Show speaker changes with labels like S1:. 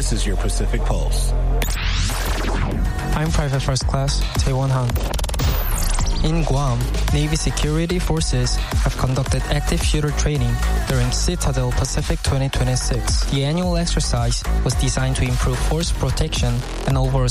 S1: This is your Pacific Pulse.
S2: I'm Private First Class Taewon Han. In Guam, Navy security forces have conducted active shooter training during Citadel Pacific 2026. The annual exercise was designed to improve force protection and overall